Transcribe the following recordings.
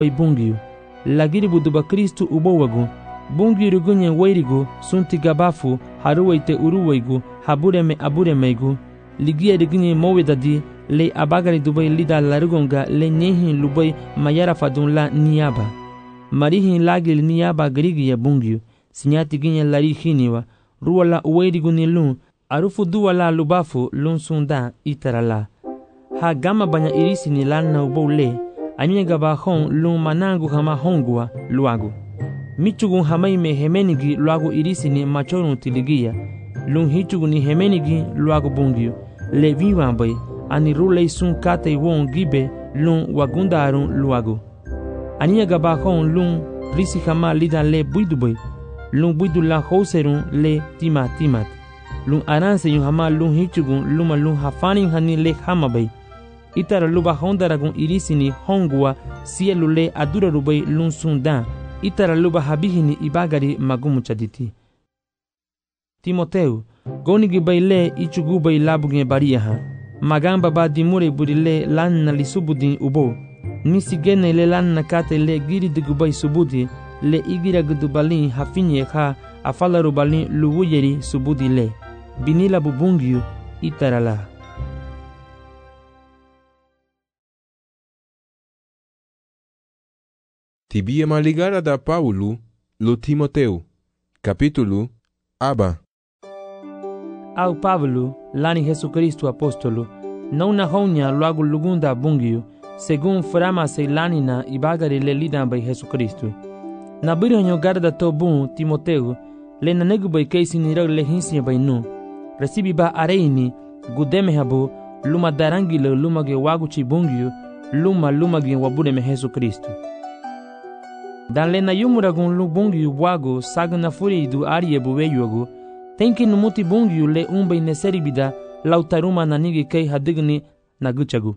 bungio lagiri buduba Kristu ubowagu bungiru gunye wairigu sunti gabafu haruwaite uruwaigu habureme aburemeigu ligia digunye mowedadi le abagari dubai lida larugonga le nyehin lubai mayara fadun la niyaba marihin lagil niyaba garigiya bungio sinyati ginye lari hiniwa ruwala wairigu ni lun arufu duwala lubafu lun sunda itarala ha gama banya irisi ni lana ubole anyega ba hon lun manangu hama hongua luagu michugun hamaime hemenigi luagu irisi ni machorun tiligia lun hichugun ni hemenigi luagu bungio le viwambai ani rulei sun kate won gibe lun wagundarun luagu anyega ba hon lun risi hama lida le buidubai lun buidu la houserun le timat lun aranse yun hama lun hichugun luma lun hafanin hani le hamabai itara luba hondaragun irisini hongua sielu le adura rubai lun sundan itara luba habihini ibagari magumuchaditi Timoteu gonigi bai le ichugu bai labugen bariyaha magamba ba dimure burile lanna li subudin ubo nisigene le lanna kate le giri digubai subudi le igira gudubalin hafinye ha afala rubalin luwuyeri subudi le binila bubungiu itarala. Tibia maligara da Paulo lo Timoteu, capítulo Aba. Au Pablo, lani Jesucristo apóstolo, não na honya logo lugunda bungio, según frama se lanina ibagari le lidan by Jesucristo. Na biranyo garda to bun Timoteu, le na negu by keisi nirag le hinsi by nu. Recibi ba areini, gudeme habo, luma darangile lumage waguchi bungio, lumage wabudeme Jesucristo. Dan le na yumuragun lu bungio wago sagna furidu arie buweyuago, tenki numuti bungio le umbai neseribida lautaruma nanigi kei hadigni naguchagu.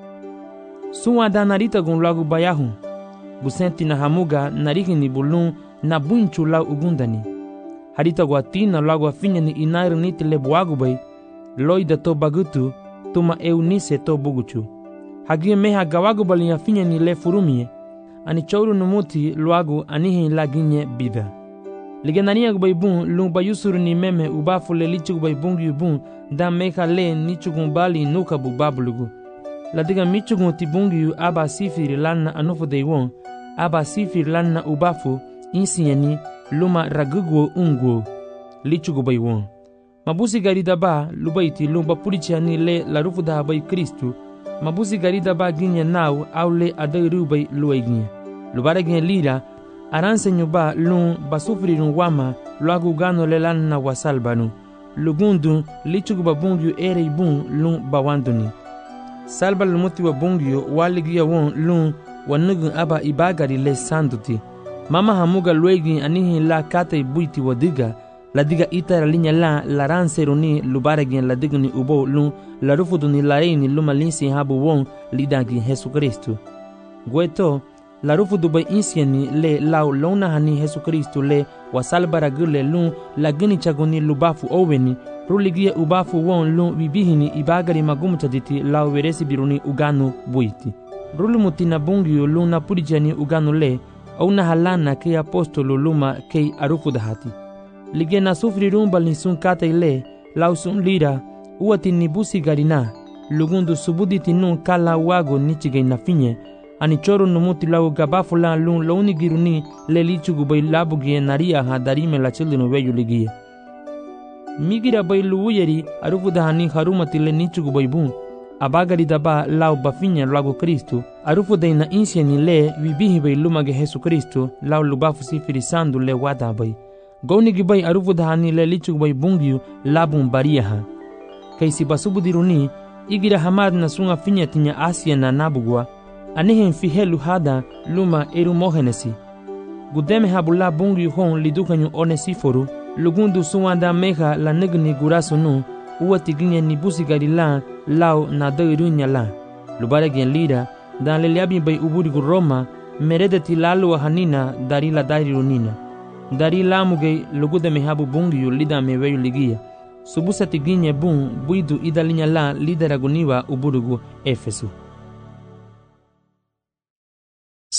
Suwa da narita gun lagu bayahun, busenti na hamuga narihini bulun na bunchu lau ugundani. Harita guatina lagu afinya ni inair niti le buagu bay, loida to bagutu, tuma eunise to buguchu. Hagie meha gawagu bali afinya ni le furumie, ani chouru numuti luagu anihin laginye bida. Ligenania gubay bun lung bayusuru ni meme ubafu le lichu gubay bungi bun da meka le nichugun bali nuka bu bablugu. Ladiga michugun ti bungi aba sifiri lana anufu deiwon, aba sifiri lana ubafu insinyani luma ragugo ungo lichu gubay won. Mabusi garida ba lubaiti lumba purichani le larufu da bay Kristu, mabusi garida ba ginya nau au le adairu bay luaiginya. Lubara ginya lira aranse nyuba lun basufrirun wama luagu gano le lana wasalbanu. Lugundu lichugu babungyo ere bun lun bawanduni. Salba lumuti wa bungyo waligia won lun wanugun aba ibagari le sanduti. Mama hamuga luegi anihin la kate buiti wadiga. Ladiga itara linya la ranse runi lubaregin ladigni ubo lun la rufuduni laini luma linsi habu won lidagi Jesu Kristu. Gueto la rufudu bay insieni le lau lona hani Jesu Kristu le wasalbara gule lun la gini chagoni lubafu oweni ruligia ubafu won lun bibihini ibagari magumutaditi lau veresi biruni uganu buiti. Rulumutina bungio lun na purijani uganu le au na halana ke apostolo luma ke arufudahati. Lige na sufri rumbal ni sun kata ile lau sun lira uati nibusi garina lugundu subuditi nun kala wago nichige na finye ani choro numuti lau gabafu la lun launi giruni le lichugu bay labugie naria ha darime la childinu weyu ligie. Migira bay luuyeri arufudahani harumati le nichugu bay bun abagari daba lau bafinya lago Kristu arufuday na insieni le vibihi bay lumage Jesu Kristu lau lubafu sifiri sandu le wada bay. Gaunigi bay arufudahani le lichugu bay bungiu labun bariyaha. Kaisi basubudiruni igira hamad na sunga finya tinya Asia na nabugwa anihin fihelu hada luma eru mohenesi. Gudeme habula bungiu hon lidukanyu onesiforu lugundu suwanda meha la negni gurasu nu uwati ginye nibusi garila lau na dairunya la. Lubare gen lira dan leliabi bay uburigu Roma meredeti lalu hanina dari la dairunina. Dari lamuge lugude mehabu bungiu lida meweyu ligia. Subusati ginye bun buidu idalinya la lidera guniwa uburugu Efesu.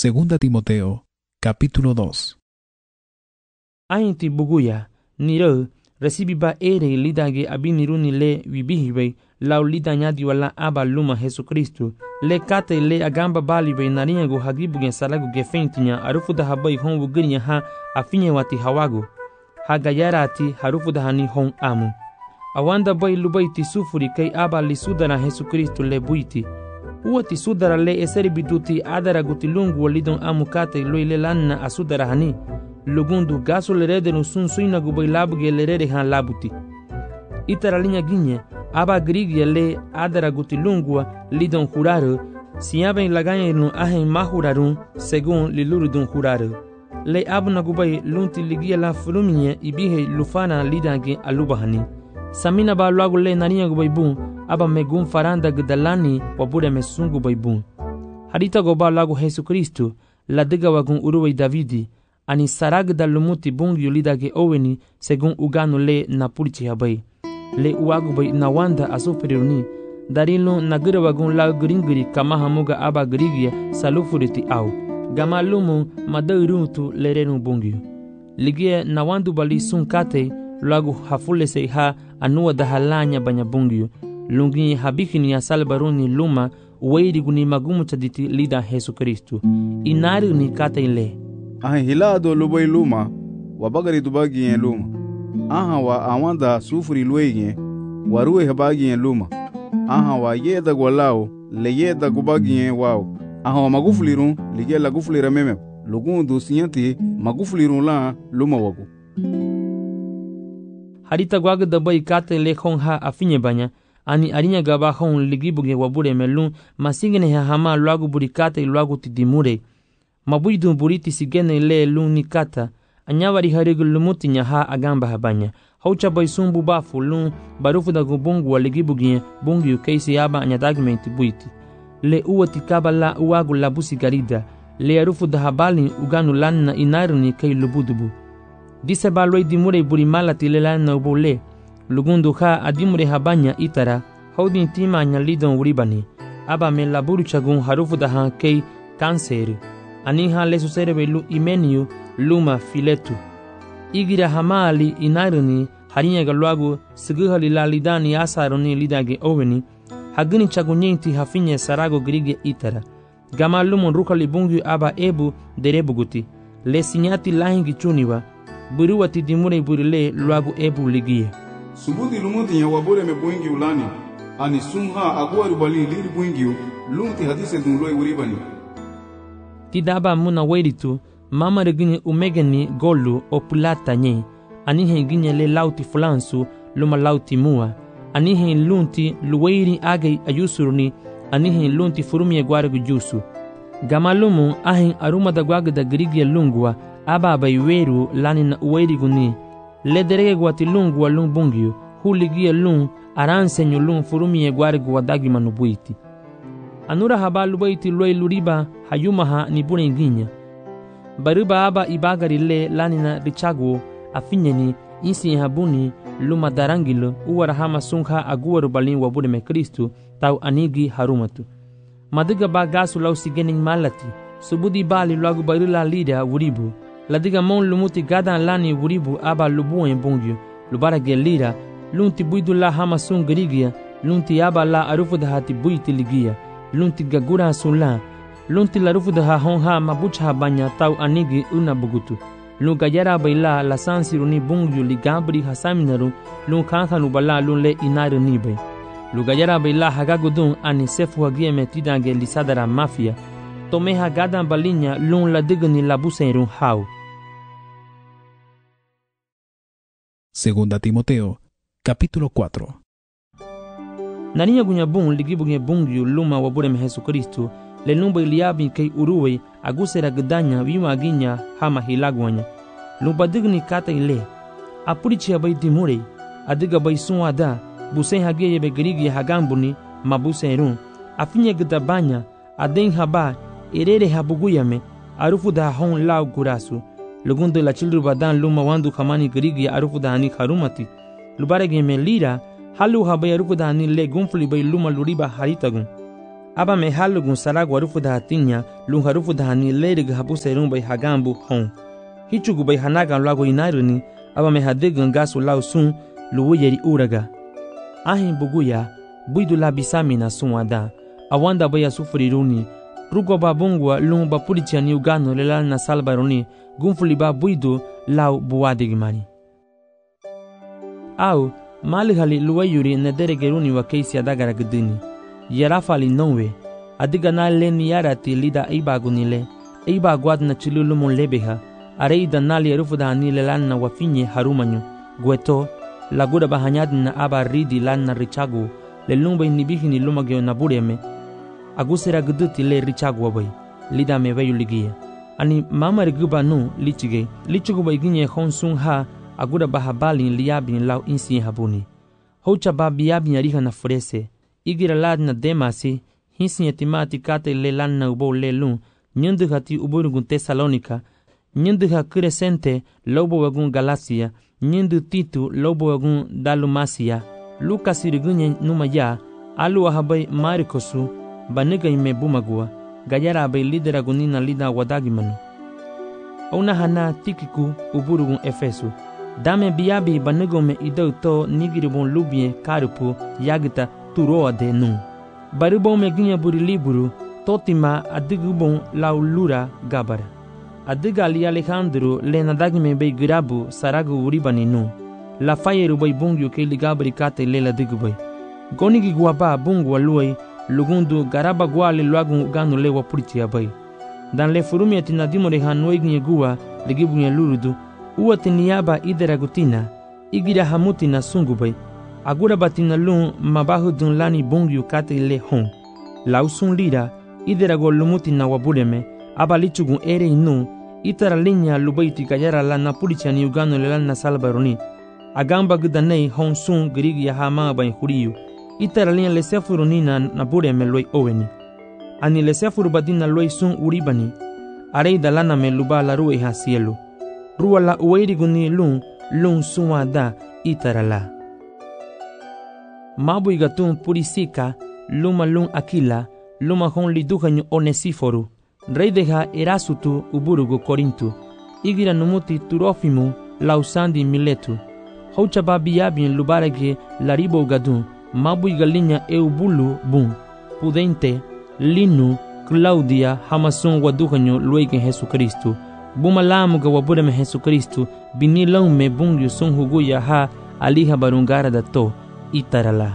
Segunda Timoteo, capítulo 2. Ainti buguya, niro, recibiba ere lidage abiniruni le vibihibe, lau lidanyadi wala aba luma Jesu Kristu, le kate le agamba balibe narinyago hagibugen salago gefentinya, arufuda habai honwu girinya ha afinye wati hawago, hagayarati harufuda hani hon amu. Awanda bai lubaiti sufuri kai aba li sudara Jesu Kristu le buiti. Uati sudara le eseri biduti adara guti lungu walidon amu kate loile lanna asudara hani. Lugundu gaso lerede no sun suina gubai labuge lerede han labuti. Itara linha ginye, aba grigia le adara guti lungua lidon juraro, siaben laganye no ahen mahurarun segun lilurudun juraro. Le abuna gubai lunti ligia la fruminye ibihe lufana lidange alubahani. Samina ba luagu le narinha gubai bun, aba megun faranda gdalani wabure mesungu bai bun. Hadita goba luagu Jesu Kristu, la diga wagun uruwei Davidi, ani saragda lumuti bungi lidage oweni segun uganu le na pulchi habai. Le uagu bai na wanda asufriruni, darilo na gira wagun la gringiri kama hamuga aba grigia salufuriti au. Gama lumu madairuntu lerenu bungi. Ligie na wandu bali sun kate, luagu hafule se ha anua dahalanya banya bungi. Lungi habikini ya salbaruni luma uweiri guni magumu chaditi lida Jesu Kristu. Inari ni kate ile. Hilado lubai luma, wabagari dubagi luma. Wa awanda sufuri luege, warue habagi luma. Wa yeda gwalao, le yeda gubagi wao. Wa magufulirun, lige la gufulira meme. Lugundu siyanti, magufulirun la luma wagu. Harita gwaga dabai kate le khon ha afinye banya, ani arinya gaba khon ligibuge wabure melun, masigene ha hama luagu burikate luagu tidimure. Mabuidu buriti sigene le luni kata, anyawari harigu lumuti nyaha agamba habanya. Haucha baisumbu bafu lun barufu da gubungu wa ligibugie bungi ukeisi yaba anyadagmenti buiti. Le uwati kabala uwagu labusi garida, le arufu da habali uganu lanna inaruni kei lubudubu. Dise baloi dimure buri malati le lanna ubule, lugundu ha adimure habanya itara, haudin tima anyalidon uribani. Aba me laburu chagun harufu da ha kei kanseri. Aniha le suserebe lu imeniu luma filetu. Igira hamali inaruni harinya galuagu siguhali la lidani asaruni lidage oweni. Hagini chagunyenti hafinye sarago grige itara. Gama lumun rukali bungu aba ebu derebuguti. Le sinyati lahingi chuniwa. Buruwati dimure burile luagu ebu ligie. Subuti lumuti ya wabure me buingi ulani. Ani sumha aguaru bali liri buingi lumti hadise dunloi uribani. Tidaba muna weritu, mama regini umegeni golu o pulata nye, anihe ginye le lauti fulansu, luma lauti mua, anihe lunti luweiri age ayusuruni, anihe lunti furumie gwaregu jusu. Gamalumu ahin aruma da gwagda grigia lungua, aba baiweru lani na uweiri guni, le derege gwati lungua lung bungiu, huligia lung, aransenyo lung furumie gwaregu wadagi manubuiti. Anura habalu baiti loi luriba hayumaha ni bune ginya. Baruba aba ibagari le lanina richagu afinyeni insi habuni luma darangilo uwarahama sungha aguwaru balin wabure me Kristu tau anigi harumatu. Madiga ba gasu lau sigening malati subudi bali lagu barila lida wuribu. Ladiga mon lumuti gadan lani wuribu aba lubuen bungyu lubara gelira lunti buidu la hama sungrigia lunti aba la arufu da hati buiti ligia. Lunti gagura sula, lunti larufu da honha mabucha banya tau anigi una bugutu. Lun gayara baila la sansiruni bungyu li gabri hasaminaru, lun kankanu bala lun le inaru nibe. Lu gayara baila hagagudun ani sefu hagie metidange lisadara mafia, tome hagadan balinya lun la digni la buserun hau. Segunda Timoteo, capítulo 4. Naniya gunya bun ligibuge bungyu luma wabure me Jesu Kristu le numba iliabi kei uruwe agusera gdanya wima ginya hama hilagwanya lumba digni kata ile apurichi abai dimure adiga bai sunwada busen hage yebe grigi hagambuni mabuserun afinye gdabanya aden haba erere habuguyame arufu da hon lau gurasu lugunde la chilru badan luma wandu kamani grigi arufu da hani harumati lubarege me lira halu habai arufu da hani le gunfli bai luma luriba haritagun aba me halugun saragu harufu da hatinya lun harufu da hani lerig habu serun bai hagambu hon hichugu bai hanagan lago inairuni aba me hadigan gasu lau sun luwu yeri uraga ahin buguya buidu la bisamina sunwada awanda bai asufriruni rugo babungwa lun bapurichani ugano lelal na salbaruni gunfuli ba buidu lau buwadigimani au malihali luwayuri nederegeruni wa keisi adagara gdini yarafali nonwe adiga na leni yarati lida ibagunile ibagwad na chilulumu lebeha areida nali arufu da hanile lanna wafinye harumanyu gweto laguda bahanyad na aba ridi lanna richagu le lumba inibihini lumagyo na bureme agusera gduti le richagu wabai lida meveyu ligia ani mama riguba nu lichige lichugu baiginye honsun ha aguda bahabalin liabin lau insi habuni hocha babiabin ariha na furese igira lad na demasi hinsi yatimati kate le lanna ubo le lun nyendu hati uburugun Tesalonika nyendu ha Crescente lobo wagun Galacia nyendu Titu lobo wagun Dalumasia Lucas irigunye numaya alu ahabai Marikosu baniga ime bumagua gayara abai lidera gunina lida wadagimanu ona hana Tikiku uburugun Efesu dame biabi banigome idauto nigiribon lubie karupu yagita turoa de nu baribon meginya buri liburu totima adigubon laulura gabara adiga ali Alejandro le nadagime be girabu saragu uribani nu la fayeru bay bungyu ke ligabri kate le la digubay gonigi guaba bungu aluai lugundu garaba gwale luagun ganu le wapuriti abay dan le furumi atina dimore hanwegi gua ligibunya lurudu uwate niaba idera gutina igira hamutina sungubay agura batina lun mabahu dun lani bungyu kate le hon lausun lira idera golumutina wabuleme abalichugun ere inu itara linya lubaiti gayara la napurichani ugano le lana salbaroni agamba gudanei hon sun grigi ya hama bay huriyu itara linya le sefurunina nabuleme loi oweni ani le sefuru badina loi sun uribani areida lana me luba la ruwe ha cielo ruwa la uweiri guni lun suwa da itara la mabu igatun purisika luma lun akila luma hon liduhanyu Onesiforu rey deja Erasutu uburugu Korintu igira numuti Turofimu lausandi Miletu haucha babiabin lubarage laribo gadun mabu igalinya eubulu bun Pudente Linu Claudia hamasun waduhanyu luegen Jesucristo bumalamu ga wabureme Jesucristo binilaume bungyu sun huguya ha aliha barungara dato itarala.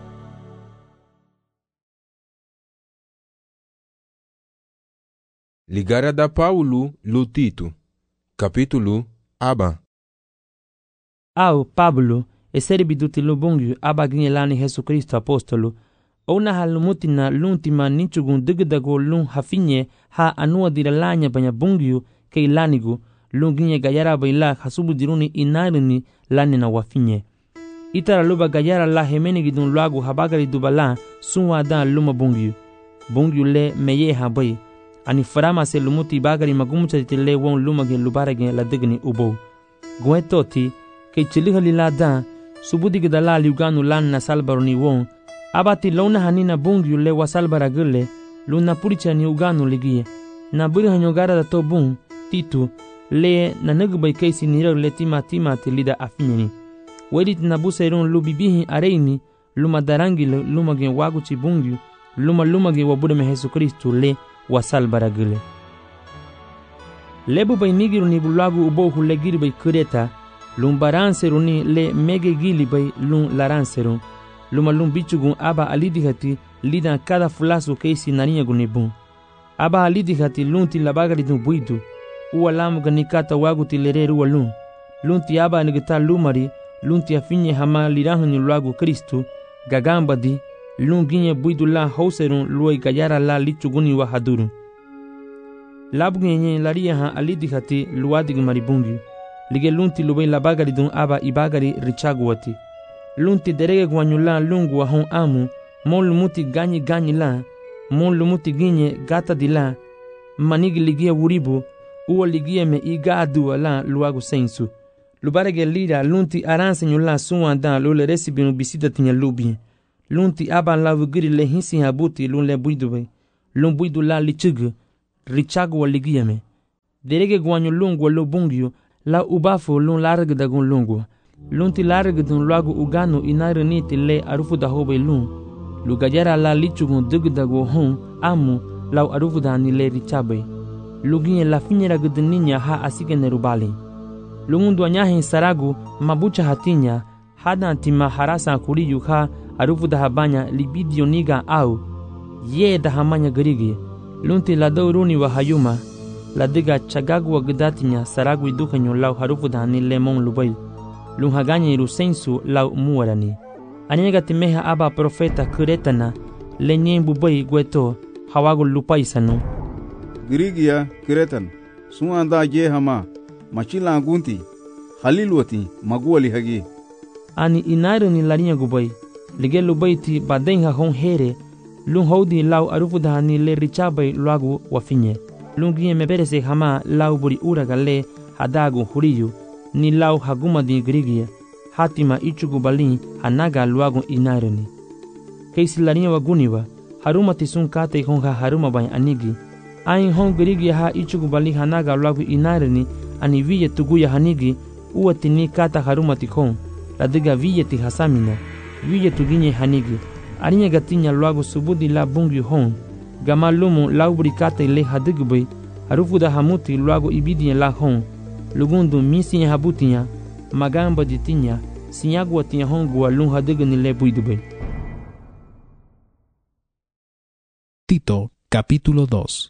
Ligara da Paulo Lutito capítulo aba au Pablo eseribiduti lubungyu abaginelani Jesucristo apostolo ona halumutina luntima ninchugun digdago lun hafinye ha anua diralanya banya bungyu ke ilanigu lunginye gayara baila hasubu diruni inarini lanina wafinye itara luba gayara la hemenigidun luagu habagari dubala sunwa dan luma bungyu le meye habai ani farama se lumuti bagari magumucha tile won lumage lubarage la digni ubo gwetoti ke chilihali la dan subudi gidala liuganu lan na salbaroni won abati lona hanina bungyu le wasalbaragule luna puricha ni uganu ligie na buri hanyogara da to bun Titu le na nagubay kaisi nira le tima lida afinyani wedit na busairun lubibihi areini luma darangi lumage waguchi bungyu lumage wabude Jesucristo le wasal baragule lebu bay nigiru ni bulagu ubo hulegiri bay kureta lumbaranseruni le mege gili bay lun laranserun lum bichugun aba alidihati lida kada fulasu keisi naniya gunibun aba alidihati lunti labagari dun buidu uwalamu ganikata waguti lereru walun lunti aba nigita lumari lunti afinye hama lirahuni luagu Kristu gagambadi lunginye buidu la hauserun luai gayara la lichuguni wa hadurun labgunye laria ha alidihati luadig maribungi lige lunti lubai labagari dun aba ibagari richaguwati lunti derege gwanyula lungu wa hon amu mon lumuti ganyi la mon lumuti ginye gata dila manigi ligia wuribu uwa ligia me igadu la luagu sensu lubarege lira lunti aranse nyula suwa dan lule resibinu bisida tinya lubi Lunti aba la vugiri le hinsi habuti lun le buidube. Lun buidu la lichug. Richagu wa ligiyame. Derege guanyo lungwa lo bungyo. La ubafu lun larg dagun lungwa. Lunti larg dun lagu ugano inariniti le arufu da hobe lun. Lugajara la lichugun dugdago hon amu lau arufu da ni le richabe. Luginye la finyera gudninya ha asike nerubali. Lungundu anyahin saragu mabucha hatinya hada antima harasa kuriyu ha arufu da habanya libidio niga au ye da hamanya gerigi. Lunti la dauruni wa hayuma la diga chagagu wa gudatinya saragu idukanyo lau harufu da ni lemon lubai. Lun haganya irusensu lau muwarani. Anyega timeha aba profeta kuretana lenyen bubai gweto hawagu lupaisanu. Girigia kiretan suanda je hama machila gunti halilwati maguali hagi. Ani inairu ni larinya gubai lige lubaiti badenha hon here lun hodi lau arufu da ni le richabai lagu wafinye. Lungie meberese hama lau buri uraga le hadagu huriyu ni lau haguma di girigia hatima ichugu balin hanaga luagu inairuni. Keisi larinya waguniwa haruma tisun kate honga haruma bai anigi. Ain hon girigia ha ichugu balin hanaga luagu inairuni ani viye tuguya hanigi uwati ni kata haruma tikon. Ladiga viye ti hasamina viye tuginye hanigi. Arinya gatinya luagu subudi la bungi hon. Gama lumu laubri kate le hadigubay harufu da hamuti luagu ibidinya la hon. Lugundu misinya habutinya magamba ditinya sinyagwa tinya hongwa lun hadigani le buidubay. Tito, capítulo 2.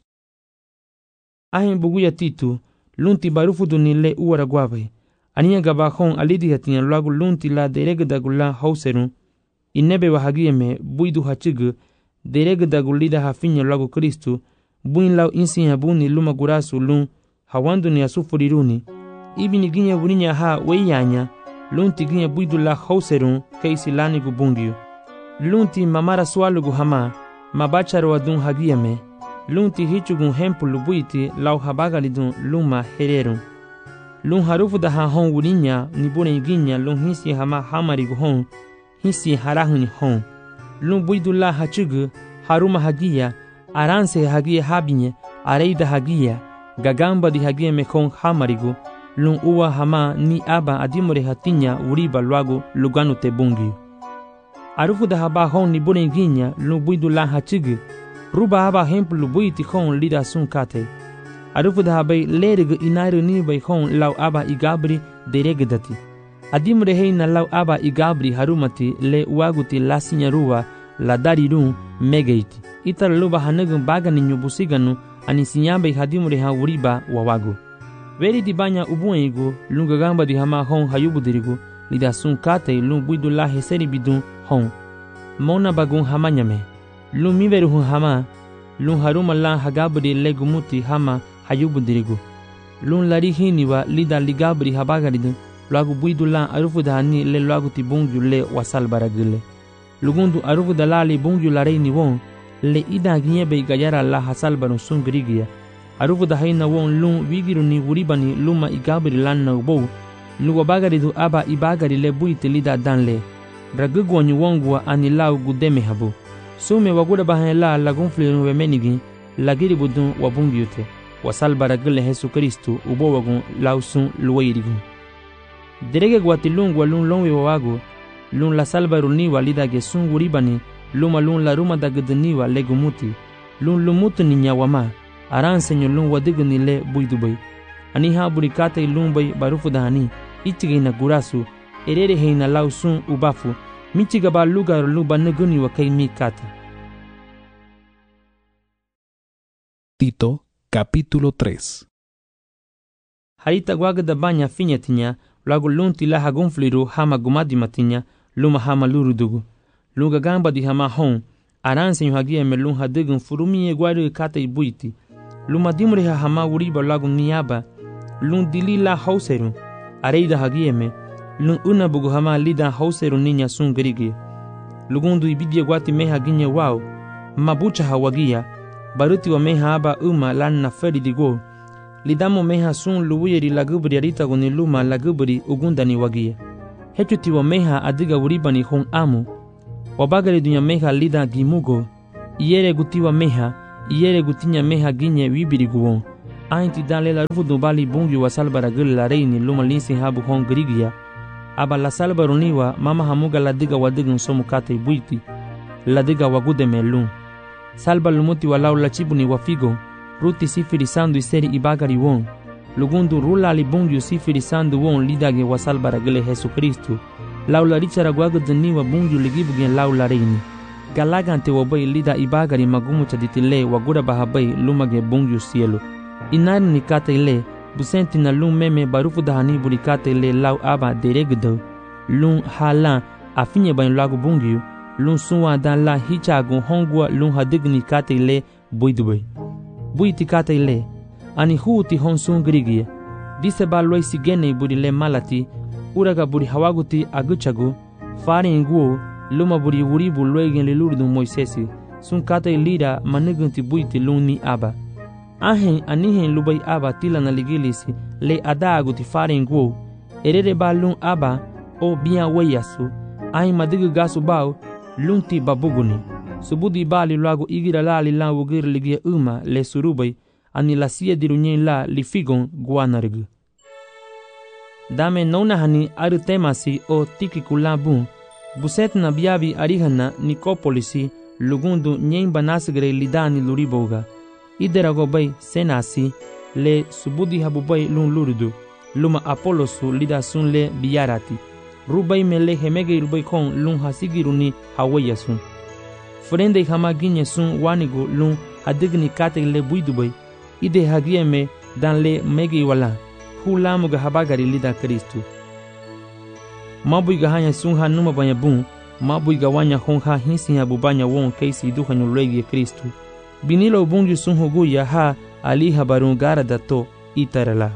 Ahin buguya Tito, lunti barufudu ni le uwara guabay. Aniya gabahon alidiya tinya luagu lunti la deregdagula hauserun. Inebe wahagiyeme buidu hachigu deregdagulida hafinya luagu Kristu. Buin lau insinya buni luma gurasu lun hawandu ni asufuriruni. Ibini ginya buninya ha weyanya. Lunti ginya buidu la hauserun keisi lani gubungiu. Lunti mamara swalugu hama mabacharo wadun hagiyeme. Lunti hichugun hempulu buiti lau habagalidun luma hererun. Lun harufu da ha hon wurinya ni bune ginya lun hisi hama hamarigu hon hisi harahuni hon. Lun buidu la hachugu haruma hagiya aranse hagiya habinye areida hagiya gagamba di hagiya mekon hamarigu. Lun uwa hama ni aba adimore hatinya uriba luagu luganu te bungi. Arufu da haba hon ni bune ginya lun buidu la hachugu ruba haba hempulu buiti hon lida sun kate. Arufu da habai lerig inairu ni bai hon lau aba igabri deregdati. Adimre heina lau aba igabri harumati le uaguti la sinyaruwa la darirun megeiti. Itar luba hanagun bagani nyubusiganu ani sinyabai hadimre ha uriba wawagu. Veri di banya ubuengu lungagamba di hama hon hayubudirigu lida sun kate lung buidu la heseri bidun hon. Mona bagun hamanyame. Lung miveru hun hama lung haruma la hagabri legumuti hama hayubudirigu. Lun lari hiniwa lida ligabri habagaridu luagu buidu la arufu da hani le luagu ti bungyu le wasal baragile. Lugundu arufu da la li bungyu la reini won le ida ginyebe gajara la hasal barun sun girigia. Arufu da haina won lun wigiru ni wuribani luma igabri lan na ubou luwa bagaridu aba ibagari le buiti lida danle. Dragugwanyu wongwa ani lau gudeme habu. Sume waguda bahan la lagunfliru wemenigi lagiri budun wabungyute. Wasal baragile Jesu Kristu ubo wagun lausun luwairigun. Derege guati lungwa lun longwe wawagu lun la salbaruniwa lida gesun wuribani luma lun la ruma da gudniwa legumuti lun lumutu ni nyawama aransenyo lun wadigni le buidubay. Ani ha burikate lun bay barufu dahani ichigina gurasu erere heina lausun ubafu michigaba lugar luba nuguni wa kai mikata. Tito, capítulo 3. Harita guagda banya finyatinya luagu lunti la hagunfliru hama gumadi matinya luma hama lurudugu. Lunga gamba di hama hon aransenyo hagia me lun hadigun furumie guari kata ibuiti. Luma dimre hama uriba luagu niyaba lun dili la hauserun areida hagia me lun unabugu hama lida hauserun ninya sun gerigi. Lugundu ibidia guati meha ginye wao mabucha hawagia baruti wa meha aba lan na feri digo. Lidamo meha sun luwiri lagubri arita guni luma lagubri ugundani wagia. Hechuti wa meha adiga uribani hon amu. wabagari dunya meha lida gimugo, iere gutiwa meha, iere gutinya meha ginye wibiriguon. Ainti dan lela rufu dubali bungi wa salbara gil la reini luma linsi habu hon grigia. Aba la salbaruniwa mama hamuga la diga wa digun somu kate buiti. La diga wa gude melun. Salba lumuti wa lau la chibuni wa figo. Ruti sifiri sandu iseri ibagari won. Lugundu rula li bungi sifiri sandu won lidage wa salbara gile Jesu Kristu. Lau la richara guaga zaniwa bungi ligibugen lau la reini. Galagante wa bay lida ibagari magumu chaditile wa gura bahabai lumage bungi cielo. Inari ni kate ile, busenti na lung meme barufu dahani buri kate ile lau aba deregdo. Lung halan afinye bain lagu bungiu, lung suwa dan la hichagun hongwa lung hadigni kate ile buidube. Buiti kate ile, ani huuti hon sun grigia. Dise ba loi sigene buri le malati, uraga buri hawaguti aguchagu, fari inguo, luma buri wuribu loigen le lurdu Moisesi, sun kate lira manigunti buiti lung ni aba. Ahen anihen lubai aba tila na ligilisi le adagu ti farenguo erere ba lung aba o biya weyasu ahin madigu gasu bao lung ti babuguni subudi bali lagu igira la li lan wugir ligia uma le surubai ani la sia dirunyen la li figon guanargu dame nona hani aru temasi o tiki kulabun buset na biabi arihana Nikopolisi lugundu nyen banasgre lidani luriboga iderago bay senasi le subudi habubay lun lurdu luma Apolosu lida sun le biyarati rubay mele hemege rubay kon lun hasigiruni hawayasun frende hamaginye sun wanigo lun hadigni kate le buidubay ide hagieme dan le mege wala hulamuga habagari lida Kristu mabuiga hanya sun hanuma banya bun mabuiga wanya honha hinsi habubanya won keisi duhanyo lege Kristu binilo bungi sun hugu ya ha ali habarun gara dato itarala.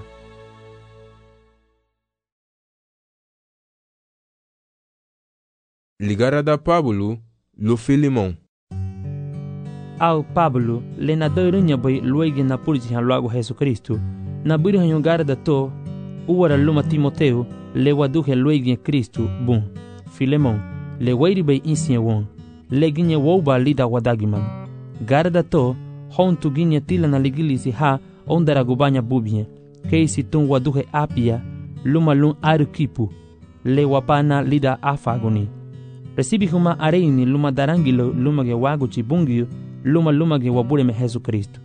Ligara da Pablo lo Filimon. Au Pablo le na doirunya bay luigi na purji han luago Jesu Kristu. Na buri han gara dato uwara luma Timoteo le waduhe luigi Kristu bun. Filemon le wairi bay insiye won. Le ginye woba lida wadagiman. Garda to hon tu ginye tila na ligilisi ha ondara gubanya bubie keisi tun waduhe apia luma lun arukipu le wapana lida afagoni resibi huma areini luma darangilo luma ge waguchi bungiu luma ge wabure me Jesu Kristu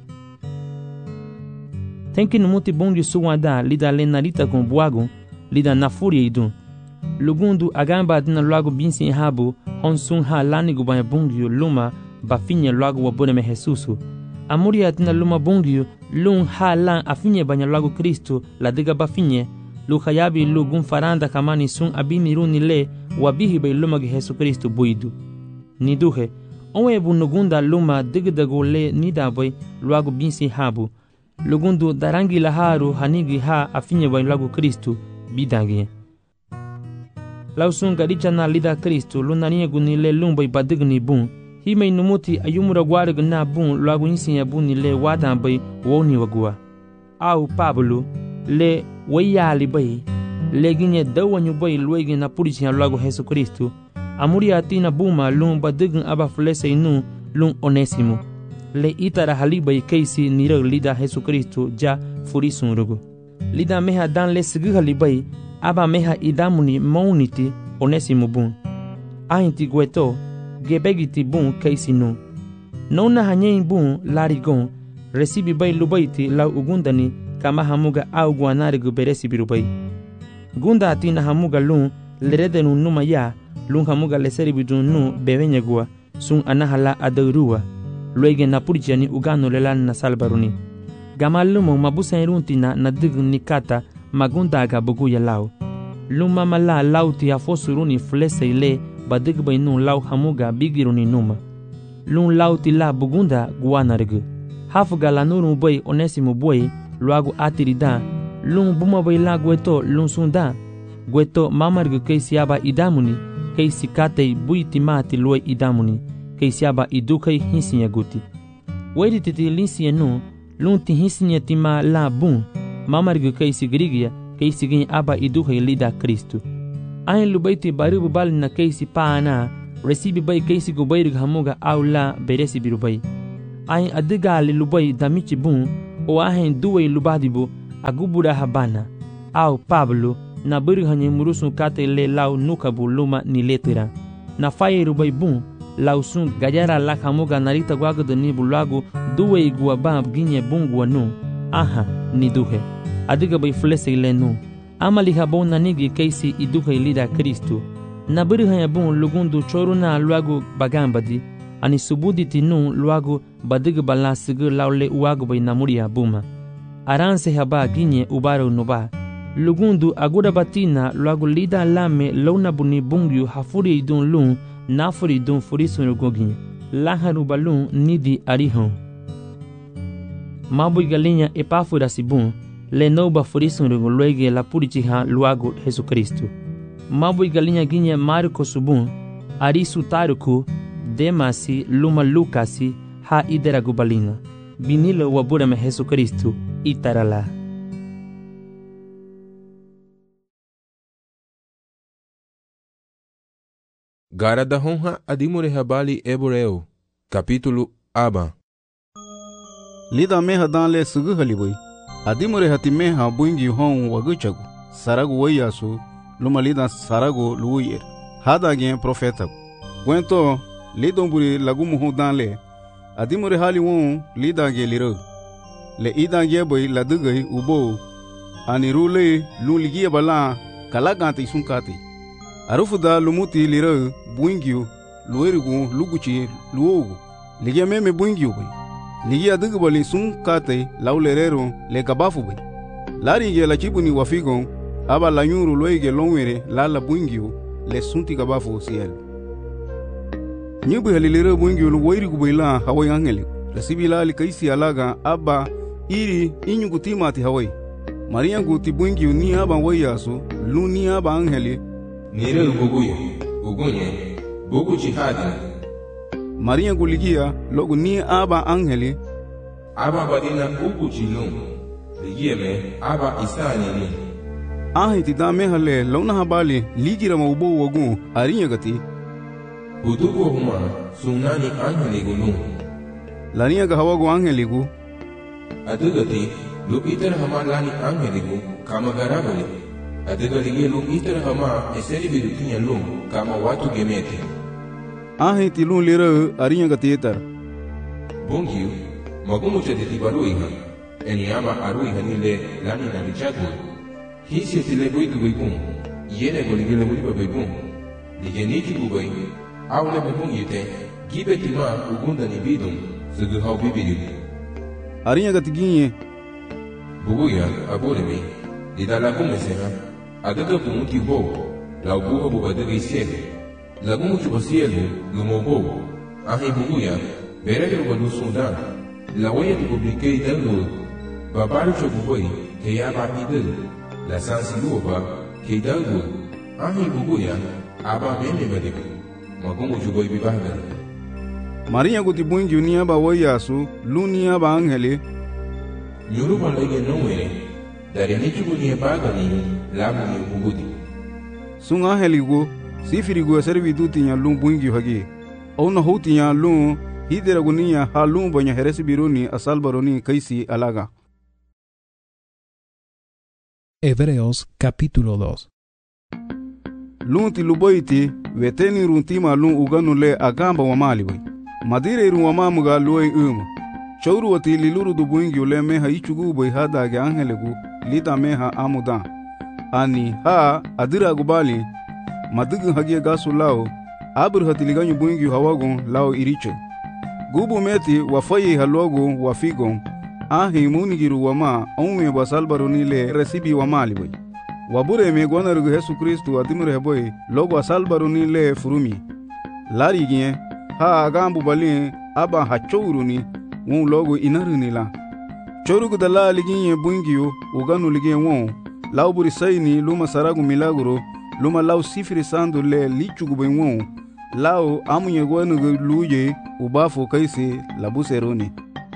tenki numuti bungiu suwada lida le narita con buagu lida na furia idun lugundu agamba dina luagu binsi habu hon sun ha lani gubanya bungiu luma bafinye lagu wabone me Jesusu. Amuria tina luma bungiu lung ha lan afinye banya lagu Kristu la diga bafinye lu hayabi lu gun faranda kamani sun abini runi le wabihi bay luma ge Jesu Kristu buidu. Niduhe onwe bunugunda luma digdago le nidaboy lagu binsi habu. Lugundu darangi laharu hanigi ha afinye banya lagu Kristu bidangi. Lausun gadicha na lida Kristu lunanie gunile lumbay badigni bun. Himei numuti ayumura guarga na bun lagu insinya buni le wadan bay woni wagua. Au Pablo le wayali bay le ginye dawanyu bay luigi na purichi lagu Jesu Kristu. Amuri atina buma lun badign aba flese inu lun Onesimo. Le itara halibay keisi nira lida Jesu Kristu ja furisun rugu. Lida meha dan le sigi halibay aba meha idamuni mauniti Onesimo bun. Ahinti gueto gebegiti bun keisinu. Nona hanyein bun larigon resibi bay lubaiti lau ugundani kama hamuga au guanarigu beresi birubai. Gunda atina hamuga lun leredenu numa ya lun hamuga leseribidun nu bevenyagua sun anahala adaurua luege na purjani ugano lelan na salbaruni. Gamalumo mabusa iruntina na digun nikata magundaga buguya lau. Luma mala lauti afosuruni flese ile badigba inu lau hamuga bigiruni numa. Lun lauti la bugunda guanargu. Hafuga la nuru bay Onesimo boy luagu atirida. Lun buma bay la gueto lun sunda. Gueto mamargu keisiaba idamuni. Keisi katei buiti mati luay idamuni. Keisiaba idukei hinsinya guti. Wedi titi linsinya nu. Lun ti hinsinya tima la bun. Mamargu keisi grigia. Keisi gini aba idukei lida Kristu. Ain lubaiti baribu bali na keisi paana recibe bai kaisi go bai hamuga aula beresi birubai ai adiga le lubai damichi bun o ahen duwe lubadibu agubura habana au Pablo na biri hanye murusun kate le lau nukabu luma ni letera na faye rubai bun lau sun gajara la hamuga narita guagado ni bulagu duwe guabab ginye bungu wanu aha ni duhe adiga bai flese le nu amali habon na nigi kaisi iduhe lida Kristu na biri hanye bun lugundu choruna luagu bagambadi ani subudi tinu luagu badiga balasigu laule uagu bai namuria buma aranse haba ginye ubaro nuba lugundu agura batina luagu lida lame launa buni bungyu hafuri idun lun nafuri idun furisun gogi laharu balun nidi arihon mabui galinha epafura sibun le noba furisun luege la purichiha luagu Jesus Cristo mabui galinha ginye Marco subun arisu taruku demasi luma Lucasi ha idera gubalina binilo waburame Jesus Cristo itarala Gara da honra adimure habali Hebreu, capítulo Aba. Lida meha danle sugu halibui. Adimure hati meha buingi hon waguchagu. Saragu wayasu, luma lida saragu luuyer. Hada gen profeta. Gwento, lidomburi lagumu hon danle. Adimure hali won lida ge liro. Le ida ge boy ladugai ubo. Anirule luligia bala kalagante sunkati. Arufuda lumuti liro buingyu luerigu luguchi luogu. Ligia meme buingyu boy. Ligia dugubali sunkate laulerero le kabafu boy. Lari ge la chibuni wafigon aba la nyuru loige longwere la buingyu le sunti kabafu siel. Nyubu halilero buingyu luerigu boy la hawai angeli. La sibila li kaisi alaga aba iri inyugu timati hawai. Maria guti buingyu ni aba wayasu lu ni aba angeli Nire uguguye, ugunye, bugu jihadi. Maria guligia logu ni aba angeli. Aba badina ugu jilum. Ligie me aba isani ni. Ahiti dame hale launa habali ligira maubo wagu arinya gati. Budugo huma sunani angeli gulum. Lania gahawagu angeli gu. Adugati lu iter hamalani angeli gu kama garabali. Adiga ligie lum itara hama eseri birukinya lum kama watu gemete. Ahiti lum lira arinya gatiyetar. Bungiu, magumu chaditi baruiha. Eni ama aruiha nile lani na lichatu. Hisi etile buitu buipun. Yene goligile buipa buipun. Ligeniki bubai. Aule bupun yite. Gibe tima ugunda ni bidum. Sugu hau bibidu. Arinya gatiginye. Buguya aburemi. Didala kumeseha. Adaga pumuti bobo, la ubuha bubadaga isiele. Lagumu chubasielu, lumo bobo. Ahi buguya, berege rubadu sundan. La waya tu publikei dangu. Babaru chobuboi, ke yaba idel. La sansi luoba, ke dangu. Ahi buguya, aba meme badibu. Magumu chuboi bibagan. Maria guti buingi uniaba wayasu, luniaba angeli. Nyuruba lege nowere. Dari nichugu ni bagani lamu ni bugudi. Sunga heligo sifirigo servitu tinya lum buingi hagi. Ona hutinya lum hidera gunia halum banya heresi biruni asal baroni kaisi alaga. Hebreos capítulo 2. Lum tiluboiti veteni runtima lum uganu le agamba wa mali boy. Madire ru wa mamuga loy Chauru wati liluru du buingi ule meha ichugu boy hada ge angelegu lida meha amuda. Ani ha adira gubali madugu hagie gasu lao abur hatiliganyu buingi hawagon lao iricho. Gubu meti wafaye halogo wafigon ahi munigiru wama onwe basalbaroni le resibi wamali boy. Wabure me gwanarugu Yesu Kristu adimure boy logo asalbaroni le furumi. Lari gien ha agambu bali aba hachouruni won logo inaruni la. Chorugu dala liginye buingiyo uganu ligye won lauburi sayni luma saragu milagro luma lau sifiri sandu le lichugu ben won lao amunye gwanugu luye ubafu kaisi labuseroni.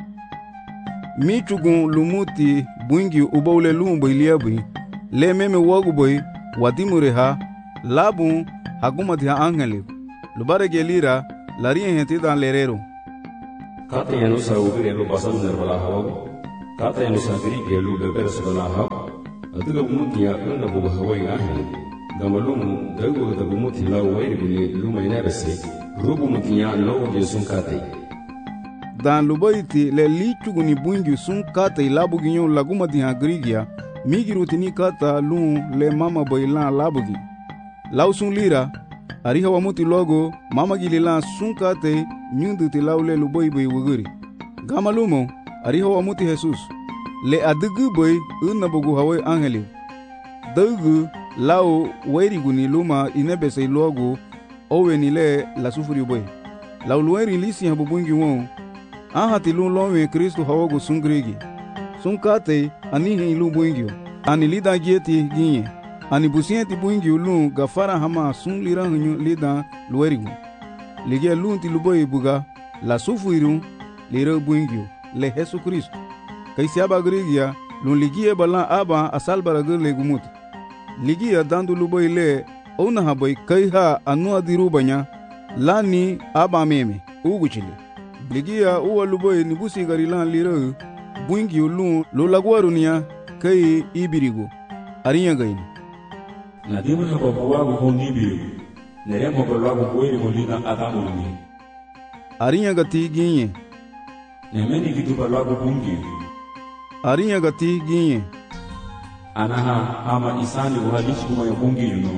Michugu lumuti buingi ubaule lumbo iliabui le meme wagu boy wadimure ha labu hagumati ha angeli lubare gelira larien henti dan lerero. Kata yang nusa ugri lu pasal nervala hawa. Kata yang nusa gri lu beber sebelah hawa. Atuga bumuti ya kena buba hawa yang ahli. Gamalumu dagu da bumuti la wairi buni luma inabese. Rubu mutinya lo jesun kate. Dan lubaiti le lichuguni bungi sun kate labuginyo laguma di agrigia. Migirutini kata lu le mama boilan labugi. Lau sun lira. Ariha wamuti logo mama gilila sun kate nyundu ti laule lubai bai wuguri. Gamalumo ariha wamuti Jesus. Le adugu boy unabugu hawe angeli. Dugu lau wairiguni luma inebese logo owe ni le la sufuri boy. Lau lueri lisi habubungi won. Ahati lu lowe Kristo hawagu sungrigi. Sunkate anihi lu buingio. Ani lida gieti ginye. Ani busienti buingio lu gafara hama sun lira hunyu lida luerigu. Ligia lu ti luboy buga la sufuri lira buingio le Yesu Kristo. Kaisi aba grigia lu ligia bala aba asalbara gurle gumuti. Ligia dandu luboy le ona haboy kaiha anua dirubanya lani aba meme uguchile. Ligia uwa luboy nibusi garilan lira buingio lu lo lagwarunia kai ibirigo arinya gaini. Na dima na babuwagu honi biru. Neremo babuwagu kweli holina adamu ni. Arinya gati ginye. Nemeni kitu babuwagu bungi. Arinya gati ginye. Anaha hama isani uhalishi kuma ya bungi yuno.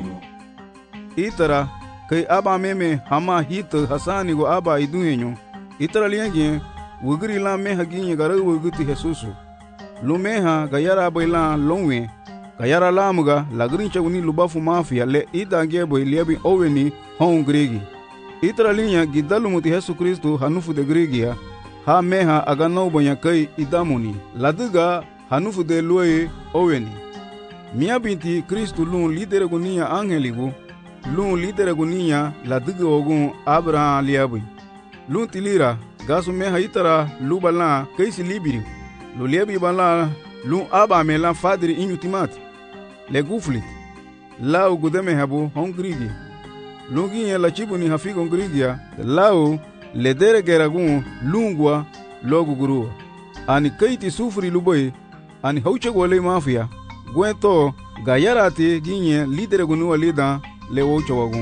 Itara kai aba meme hama hit hasani go aba iduhenyo. Itara liyange wugri la meha ginye gara wuguti Jesusu. Lumeha gayara baila longwe. Kayara lamuga lagrin chaguni lubafu mafia le ida gebo iliabi oweni hon gregi. Itra linya gidalu muti Yesu Kristo hanufu de gregia ha meha agano bonya kai idamuni laduga hanufu de loye oweni. Mia binti Kristo lun lidere gunia angeligu lun lidere gunia laduga ogun Abraham liabi. Lun tilira gasu meha itara lubala kaisi libiri. Luliabi bala lun aba mela fadri inutimati. Le guflit lau gudeme habu hongrigi lungi la chibuni hafigo ngrigia lau le dere geragun lungwa logu guru ani kaiti sufri luboy ani hauche gole mafia gwento gayarati ginye lidere gunu walida le wocho wagun.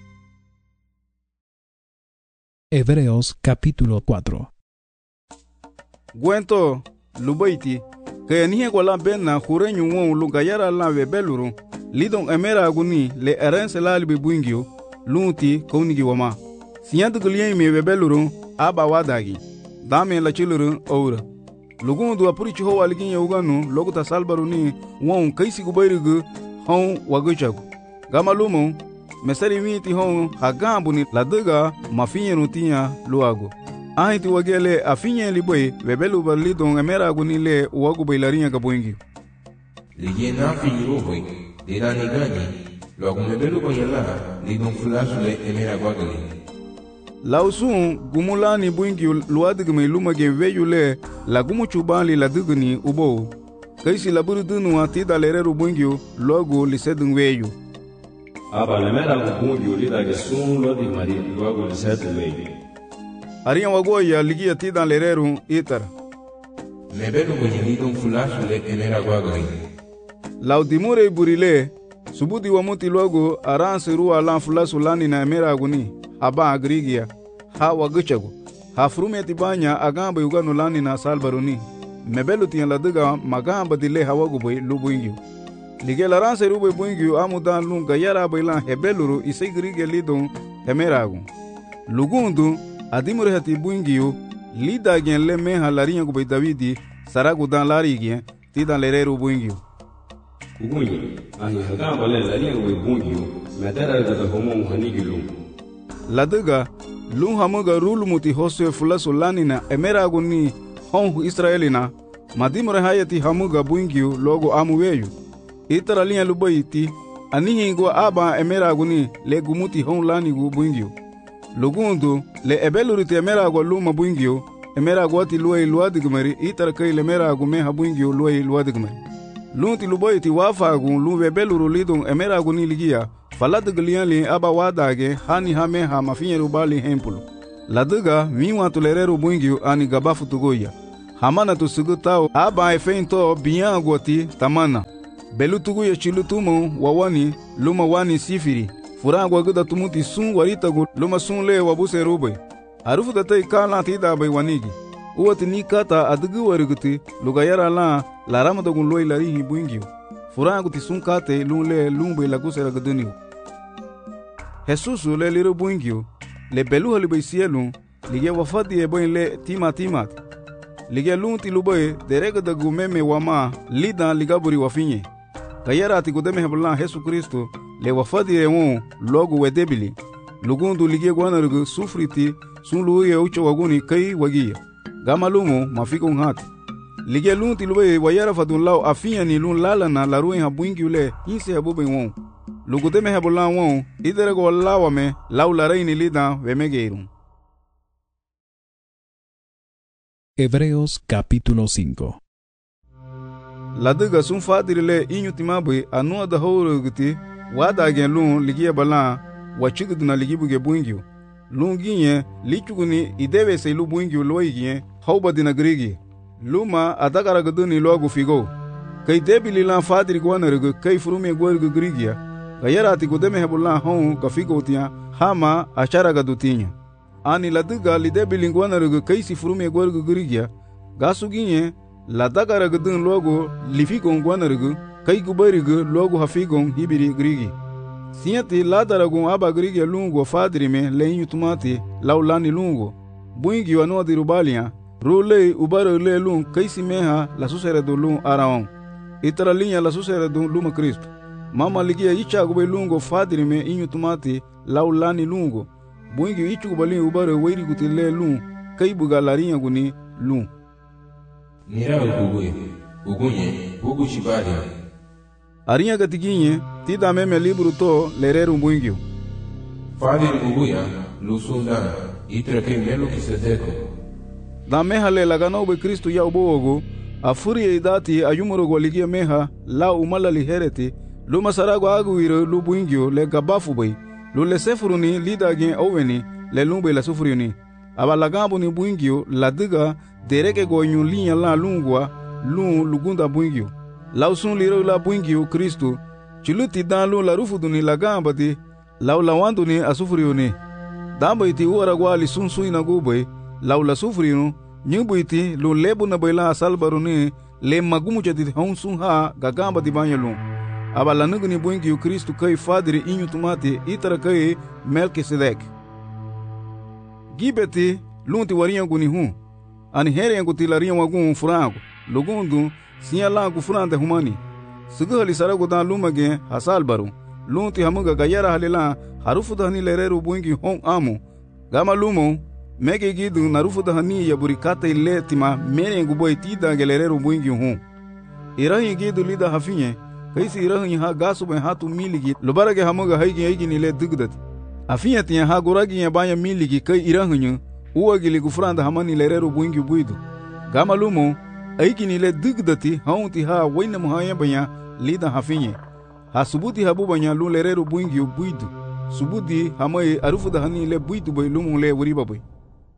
Hebreos capítulo 4. Gwento lubaiti que nihe wala benna hurenyu won lugayara la webeluru lidon emera aguni le erense la libi buingio lunti konigi wama siyantu glien me webeluru aba wadagi dame la chiluru oura lugundu apurichi ho waligin yuganu loguta salbaru ni won kaisi gubayrugu hon waguchagu gamalumo mesari miti hon hagambu ni laduga mafinyenu tinya luago. Ahiti wagele afinye liboy webelu balidon emera aguni le wagu bailarinya gaboingi. Ligie na finyi roboy de la negani lo agumebelu bayala lidon fulasu le emera gwagale. Lausun gumulani buingi luadigme lumage veyule la gumuchubali la digni ubo. Kaisi laburu dunu atida lereru buingi logo lisedun weyu. Aba lemera bungi lida gesun lo di mari logo lisedun weyu. Ariya wagoya ligia tidan lereru itara. Mebelu kwenye lidon fulasu le emera gwagale. Laudimure burile subudi wamuti logo aransi ruwa lan fulasu lani na emera aguni aba agrigia ha waguchagu ha frumeti banya agamba yuganu lani na salbaruni mebelu tiyan laduga magamba dile hawagu boy lubuingyu lige laransi ruwe buingyu amudan lunga yara bailan hebeluru isai grigia lidon emera agu lugundu adimure hati buingyu lida gen le meha larinya gubay Davidi saragu dan lari gen tidan lereru buingyu kugunye ahi hagamba le larinya gubay buingyu medara gada homo hanigilum laduga lun hamuga rulumuti hoswe fulasu lanina emeragu ni honhu Israelina madimure hayati hamuga buingyu logo amuweyu itara linya lubayiti anihingo aba emeragu ni le gumuti hon lanigu buingyu lugundu le ebeluriti emeragu luma buingyu emeragu ati luwai luadigmari itara kai le emeragu meha buingyu luwai luadigmari lunti lubayiti wafagu luwe beluru lidun emeragu ni ligia Faladiga lianli aba wadage hani hameha mafinyeru bali hempulu. Ladiga miwa tulereru buingio ani gabafu tugoya. Hamana tu sugutao aba efento biangoti tamana. Belu tuguya chilutumu wawani luma wani sifiri. Furagwa guda tumuti sun waritagu luma sun le wabuse rube. Arufu datai kala tida bai wanigi. Uwati ni kata adigu wariguti lugayara la ramadagun loi larihi buingio. Furagu ti sun kate lun le lumbe lagusera guduniu. Jesusu le liru buingio le belu halibai sielu lige wafadi e boin le timat. Lige lun ti lubai derega da gumeme wama lida ligaburi wafinye. Gayara ti gudeme heblan Jesu Kristo le wafadi e won logo wedebili. Lugundu lige guanarugu sufriti sun luye ucho waguni kai wagia. Gama lumo mafika unhati. Lige lun ti lubai wayara fadun lau afinya ni lun lalana la ruin habuingi ule hinse habube won. Lugudeme heblan won iderego lawame lau la reini lida vemegeirun. Hebreos capítulo 5. Ladiga sun fadirile inyutimabe anua da howrugti wada gen lun ligia bala wachiguduna ligibuge buingio. Lun ginye lichuguni idewe se lu buingio loigie haubadina grigi. Luma adagara guduni logu figo. Kai debili lan fadiri gwanarug kai furume gwargu grigia. Gayarati gudeme hebulan hon gafigo tia hama achara gadutinya. Ani ladiga lidebili gwanarug kai si furume gwargu grigia. Gasuginye ladagara gudun logo lifigon gwanarug kai gubarig logo hafigon hibiri grigi. Sienti ladaragun aba grigi lungo fadirime leinyu tumati laulani lungo. Buingi wanua dirubalia rule ubaro le lun kaisi meha la susere do lun araon. Itara linha la susere do luma Cristo. Mama ligia icha gube lungo fadirime inyu tumati laulani lungo. Buingi ichu gubalin ubaro weiri guti le lun kai buga larinha guni lun. Nira uguye, ugunye, ugu shibaria. Arinha gatiginye, tida meme libro to lereru buingio. Fadir uguya, lusundana, itrake melo kisedeko. Da meha le laganobe Kristo ya ubogo, afuri idati ayumurogo ligia meha la umala lihereti, luma sarago aguiro lu buingio le gabafu bai, lu le sefuruni lidagin oweni le lumbe la sufuriuni. Aba lagambo ni buingio la diga dereke goyun linya la lungwa lun lugunda buingio. Lausun liro la buingio Kristo, chiluti dan lu la rufuduni lagamba di lau lawanduni asufuriuni. Damba iti uaragwa li sun suina gubay, lau la sufuriunu, nyubu iti lu lebu na bayla asalbaruni le magumu jadid haun sun ha gagamba di banya lun. Aba la nuguni buingio Kristo kai fadiri inyu tumati itara kai Melkisedek. Gibeti lunti warinha guni hun. Ani here nguti larinha wagun furango. Lugundu siya langu furante humani. Sugu hali sarago dan lumage hasal baru. Lunti hamuga gayara halila harufu dahani lereru buingi hon amu. Gama lumo mege gidu narufu dahani ya burikata ile tima mere nguboy tida gelereru buingi hon. Irahi gidu lida hafinye. Kaisi irahi ha gasu ben hatu miligi lubarage hamuga haigi nile dugdati. Afinha tinha haguragi ya banha miligi kai irahanyu uagili gufranda hamani lereru buingi buidu. Gama lumo aiki nile digdati haunti ha waina muhaya banya lida hafinye. Ha subuti habu banya lu lereru buingi buidu. Subuti hamai arufu da hani le buidu bai lumo le wuriba bai.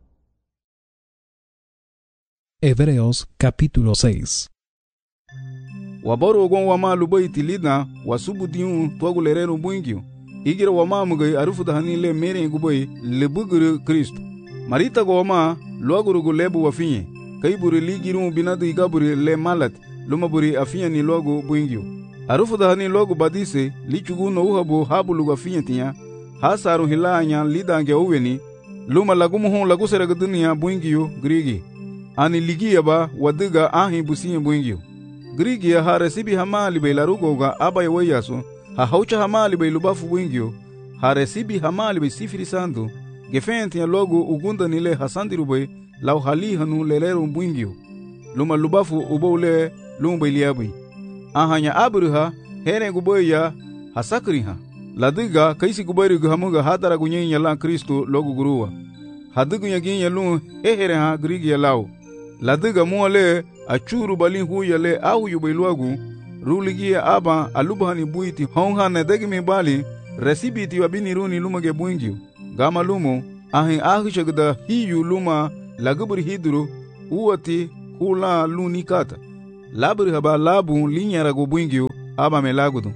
Hebreos capítulo 6. Wabaru ogon wama lubai tilida wasubuti tuagu lereru buingi. Igira wama mugai arufu da hani le mere gubai le buguru Kristo. Marita go wama luaguru gu lebu wafinye. Kai buri ligiru binadu igaburi le malat luma buri afinya ni logo buingio. Arufu da hani logo badise lichugu no uhabu habu lugu afinya tinya. Hasaru hilanya lidange uweni luma lagumu hon lagu seraga dunia buingio grigi. Ani ligia ba wadiga ahi businya buingio. Grigi ya haresibi hamali be larugo ga abaya wayaso. Ha haucha hamali bai lubafu buingio, ha resibi hamali bai sifiri sandu, gefenti ya logo ugunda nile hasandiru bai lau hali hanu leleru buingio, luma lubafu uboule lumbai liabai. Ahanya abruha, here gubai ya hasakriha, ladiga kaisi gubai hamuga hadara gunyen ya lan Kristo logo guruwa, hadigu ya ginya lun hehere ha grigi ya lau, ladiga muale achuru balin huya le au yubai luagu, ruligia aba alubhani buiti honha ne degimi bali resibiti wabiniruni luma ge buingyu gama lumo ahin ahishagda hiyu luma lagubri hidru uwati hula luni kata labri haba labu linyara go buingyu aba melagudu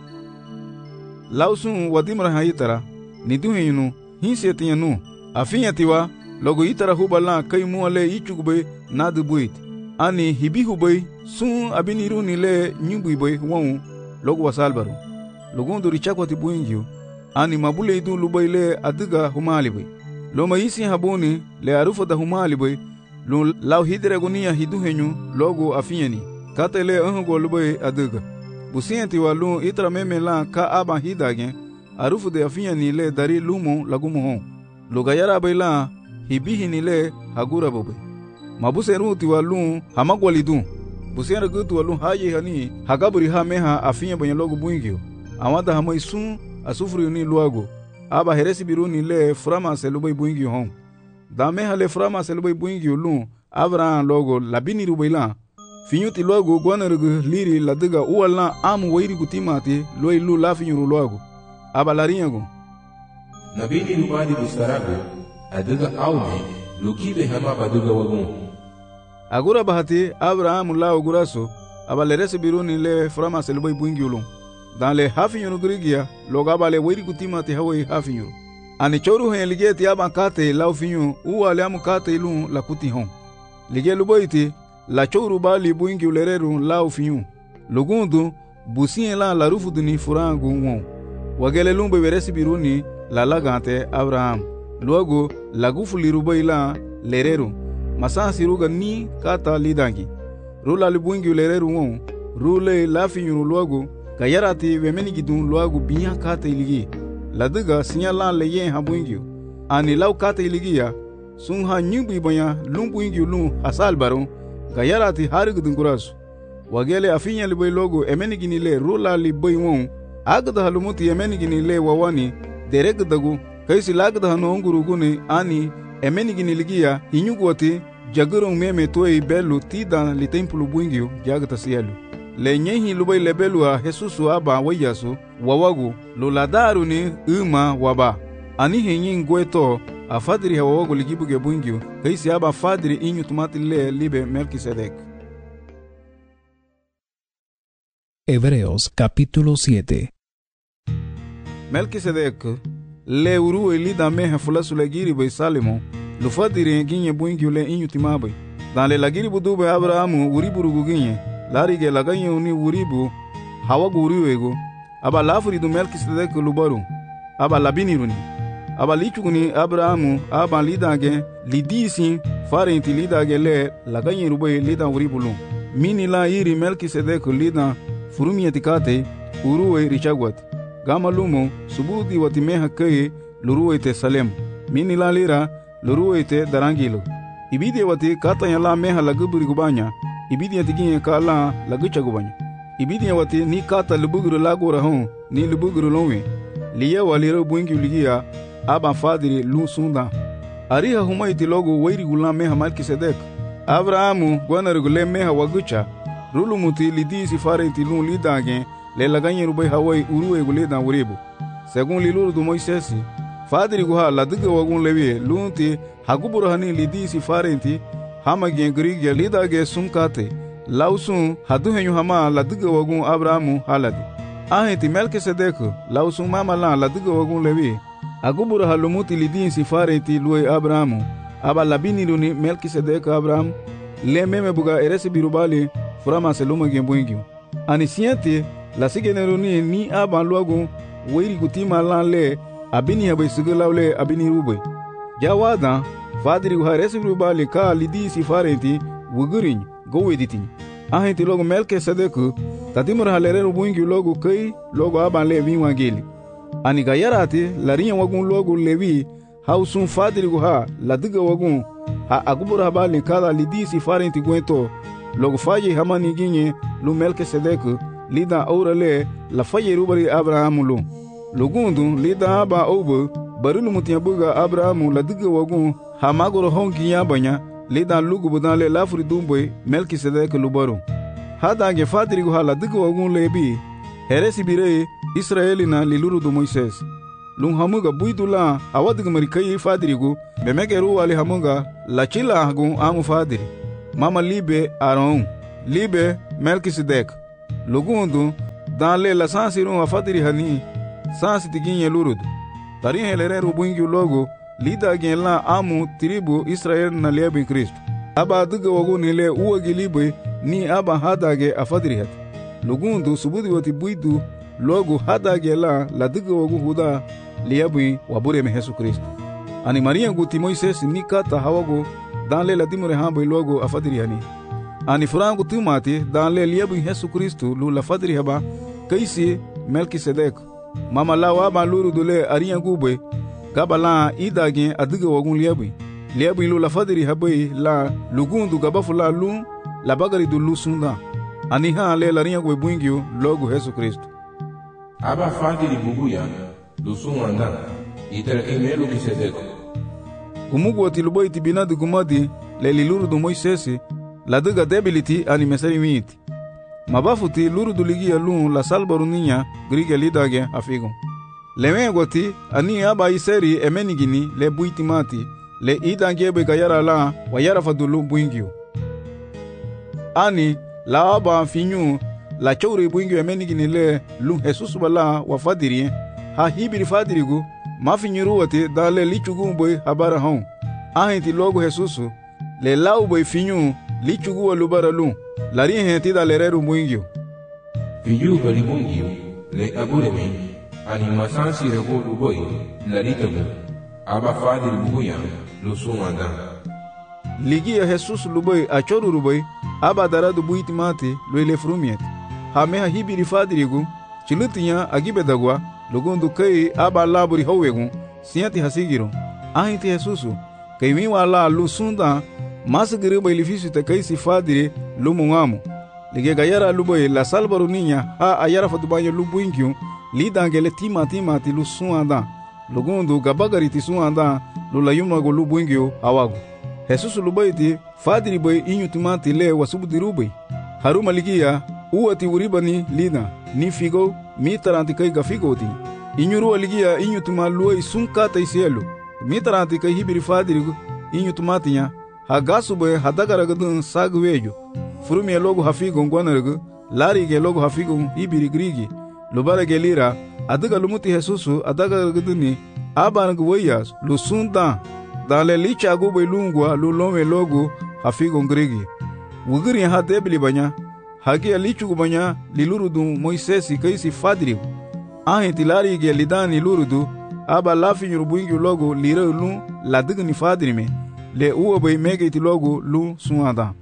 lausun wadimra hayitara niduhinu hinsetianu afinyatiwa logo itara hubala kai muale ichugbe nadbuit ani hibihubei sun abiniruni le nyubuibe won logo wasalbaru logundu richakwati buingyu ani mabule idu lubaile adiga humalibe loma isi habuni le arufa da humalibe lu law hidre gonia hiduhenyu logo afinyani katele ango lubai adiga busienti walu itra memela ka aba hidage arufu de afinyani le dari lumo lagumo hon lugayara baila hibihini le hagura bobe mabuseruti walu hamagwalidu busera gutu walu haye hani hagaburi ha meha afinya banyo logo buingyo awada hamai sun asufuri ni luago aba heresi biruni le frama selubai buingyo hon da meha le frama selubai buingyo lu abra logo labini rubaila finyuti logo gwanergu liri ladiga uwala amu wairi kutimati loi lu lafinyu luago aba larinyago nabini rubadi bustarago adiga aume lukibe hama baduga wagun agura bahati abraham lao guraso abalerese biruni le frama selubai buingiulu dans le hafinyuru grigia loga bale wairi kutimati hawai hafinyuru ani choru hen ligeti aba kate lao finyu uwale amu kate lu la kuti hon lige luboiti la choru bali buingiulu lereru lao finyu lugundu busien la rufuduni furangu won wagele lumbe veresi biruni la lagante abraham luego lagufu lirubaila lereru masansi ruga ni kata lidangi rula libuingi lereru won rule lafinyuru luego kayarati wemenigidun luego biya kata iligi ladiga sinyala leye habuingi ani law kata iligiya sun ha nyubi banya lumbuingi lu hasal baro kayarati harigudun kurasu wagele afinya libai logo emenigini le rula libai won agda halumuti emenigini le wawani deregdagu kaisi lagda hano nguruguni ani emenigini ligia hinyugwati jagurong meme toy belu tida li templu buingio jagta sielu le nyehi lubai lebelu a Jesusu aba wayasu wawagu luladaru ni uma waba ani hinyin gweto afadri hawagu ligibuge buingio kaisi aba fadri inyu tumati le libe Melquisedec. Hebreos capítulo 7. Melquisedec le uru elida meha fulasu legiri bei Salemo lufadiri ginye buingi le inyu timabai dan le lagiri budube Abrahamu uribu ruguginye larige laganye uni uribu hawagu uriwego aba lafuri du Melquisedec lubaru aba labiniruni aba lichuguni Abrahamu aba lidage lidisi farenti lidage le laganye rubai lida uribulu mini la iri Melquisedec lida furumiyeti kate uruwe richagwati gama lumo subudi watimeha keye luruwete Salem mini la lira luruwete darangilo ibidi wati kata yala meha laguburi gubanya ibidi yatiginye kala lagucha gubanya ibidi wati ni kata lubuguru lagura hon ni lubuguru lonwe liye waliro buingi uligia aba fadiri lu sunda ariha humaiti logo wairi gula meha Melquisedec Abrahamu gwanarugule meha wagucha rulumuti lidisi farenti lu lidage le laganye rubai hawai uruwe guleda uribu según liluru du Moisesi fadiri guha ladiga wagun lewie lunti haguburu hani lidisi farenti hama gen grigia lidage sumkate lausun haduhenyu hama ladiga wagun Abrahamu haladi ahenti Melquisedec lausun mama la ladiga wagun lewie aguburu halumuti lidisi farenti luwe Abrahamu aba labini luni Melquisedec Abraham le meme buga eresi birubali furama seluma gen buingio ani siente la sigeneruni ni aban luagu wairi kutima lanle abini habai sigalaule abini rubai jawada fadiri gu haresi rubali ka lidisi farenti wugurin goweditin ahenti logo Melquisedec tatimur halere rubuingi logo kai logo aban le winwangeli ani gayarati larinya wagun logo lewi hausun fadiri gu ha ladiga wagun ha agubur habali ka lidisi farenti gwento logo faye hamani ginye lu Melquisedec lida aurale la faye rubari Abrahamu lu lugundu lida aba obo barulu mutia buga Abrahamu la diga wagun hamagoro honki yabanya lida lugu budale lafri dumboy Melquisedec lubaru hada ge fadiri go hala diga wagun lebi heresi bire Israeli na liluru do Moises. Lung hamuga buidula awadiga marikai fadirigu bemegeru wali hamuga la chila hagun amu fadiri. Mama libe Aaron, libe Melkisedek. Lugundu danle la sansiru afadiri hani sansi tiginye lurudu. Tarin helereru buingi logo lida gen la amu tribu Israel na liebe Kristo. Aba duga wagu nile uwagi libe ni aba hadage afadiri hat. Lugundu subudi wati buidu logo hadage la duga wagu huda liebe wabure me Yesu Kristo. Ani Maria guti Moises ni kata hawago danle la dimure hambo logo afadiri hani. Ani furangu tumati danle liebe Yesu Kristo lu la fadiri haba kaisi Melkisedek. Mama la waba luru dole ariya gube gabala idage adiga wagun liabi lu la fadiri habai la lugundu gabafu la lu la bagari du lu sunda ani ha le la riya gube buingio logo Yesu Kristo. Aba fadiri buguya lu sunda itara emelu kisedeko umugu ati lubai tibinadi gumadi le liluru du Moisesi la diga debility ani mesari miti mabafuti luru du ligia lu la salbaru ninya grige lidage afigo leme goti ani aba iseri emenigini le buitimati le idangebe gayara la wayara fadulu buingio ani la aba finyu la chowre buingio emenigini le lu Jesus bala wa fadiri ha hibiri fadirigu mafinyuru wati dale lichugu boy habara hon ahiti logo Jesus le lau boy finyu lichugu wa lubara lu lari henti da lereru buingio finyu bali buingio le aburemi ani masansi rego luboy lari tabu aba fadiri buguya lu sumanda ligi ya Jesus luboy achoru ruboy aba daradu buitimati loile frumiet hameha hibiri fadirigu chilutinya agibedagwa lugundu kai aba laburi howegu siati hasigiro ahiti Jesus kai mi wala lu sunda masgiri boy lifisu te kai si fadiri lumungamu lige gayara luboy la salbaru ninya ha ayara fadubanyo lubuingio lidangele timati lu suanda lugundu gabagari ti suanda lulayuma go lubuingio awagu Jesus luboyti fadiri boy inyutumati le wasubudiruboy haruma ligia uwati uribani lina ni figo mitaranti kai gafigoti inyuru ligia inyutuma luoy sunkata isielu mitaranti kai hibiri fadiri inyutumatinya hagasu boy hadagaragadun sagwejo furumi logo hafigo ngwanargu lari ge logo hafigo hibiri grigi lubara ge lira adaga lumuti Jesus adagaragaduni abangu wayas lusunda dale licha go boy lungwa lulome logo hafigo grigi wugiri ha debli banya hagi lichu banya lilurudu Moisesi kaisi fadiri ahiti lari ge lidani lurudu aba lafi nyurubuingi logo lira lu ladigni fadiri me le uwa boy megeti logo lu suanda.